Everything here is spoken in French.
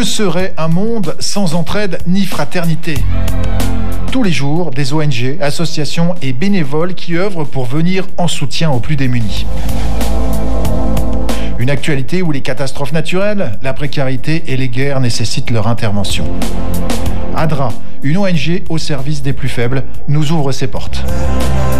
serait un monde sans entraide ni fraternité ? Tous les jours, des ONG, associations et bénévoles qui œuvrent pour venir en soutien aux plus démunis. Une actualité où les catastrophes naturelles, la précarité et les guerres nécessitent leur intervention. ADRA, une ONG au service des plus faibles, nous ouvre ses portes.